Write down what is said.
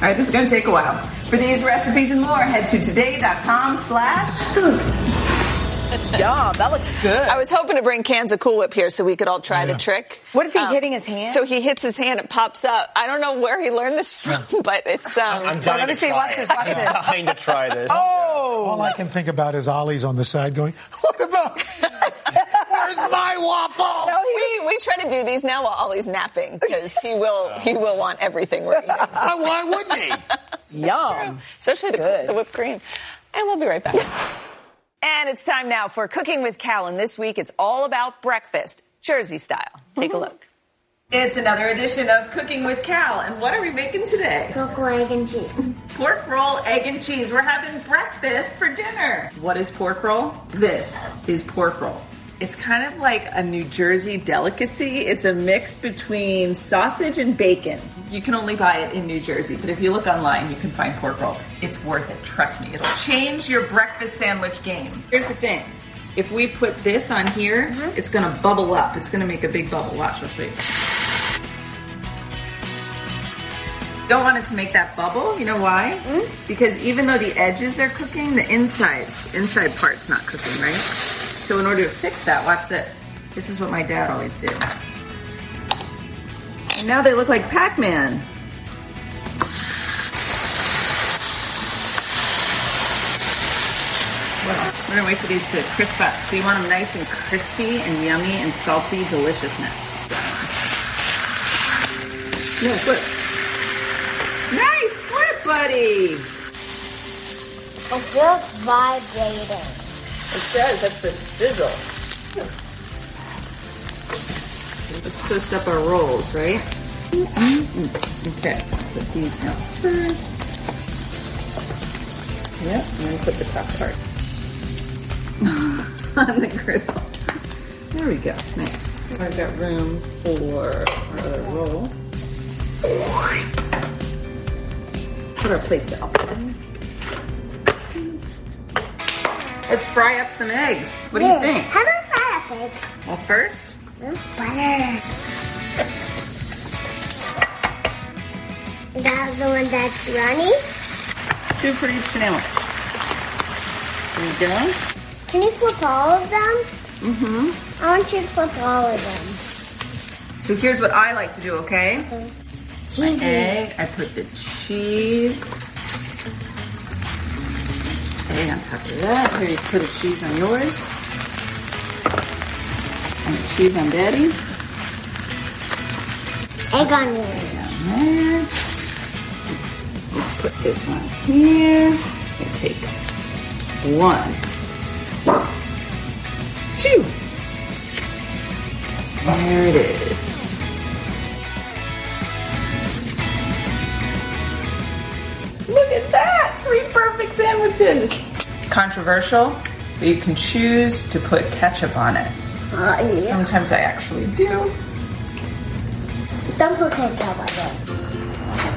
right, this is going to take a while. For these recipes and more, head to today.com/cook. Yum, that looks good. I was hoping to bring cans of Cool Whip here so we could all try the trick. What is he hitting his hand? So he hits his hand, it pops up. I don't know where he learned this from, but it's... I'm dying to try it. I'm dying to try this. Oh! All I can think about is Ollie's on the side going, what about... Where's my waffle? No, we try to do these now while Ollie's napping because he will want everything we're eating. Why wouldn't he? Yum. Especially the whipped cream. And we'll be right back. And it's time now for Cooking with Cal. And this week it's all about breakfast, Jersey style. Take a look. It's another edition of Cooking with Cal. And what are we making today? Pork roll, egg, and cheese. Pork roll, egg, and cheese. We're having breakfast for dinner. What is pork roll? This is pork roll. It's kind of like a New Jersey delicacy. It's a mix between sausage and bacon. You can only buy it in New Jersey, but if you look online, you can find pork roll. It's worth it, trust me. It'll change your breakfast sandwich game. Here's the thing. If we put this on here, it's gonna bubble up. It's gonna make a big bubble. Watch, I'll show you. Don't want it to make that bubble. You know why? Because even though the edges are cooking, the inside part's not cooking, right? So in order to fix that, watch this. This is what my dad always did. And now they look like Pac-Man. We're gonna wait for these to crisp up. So you want them nice and crispy and yummy and salty deliciousness. No, flip. Nice flip, buddy. It feels vibrating. It does. That's the sizzle. Let's toast up our rolls, right? Okay. Put these down first. Yep. And then put the top part on the griddle. There we go. Nice. I've got room for our other roll. Put our plates out. Let's fry up some eggs. What do you think? How do I fry up eggs? Well, first, butter. Is that the one that's runny? 2 for each sandwich. There you go. Can you flip all of them? Mm-hmm. I want you to flip all of them. So here's what I like to do, okay? My Cheesy. egg, I put the cheese. Okay, on top of that, here you put a cheese on yours. And a cheese on Daddy's. Egg on yours. Down there. Let's put this on here. And take 1, 2. There it is. Look at that! 3 perfect sandwiches! Controversial, but you can choose to put ketchup on it. Yeah. Sometimes I actually do. Don't put ketchup on it.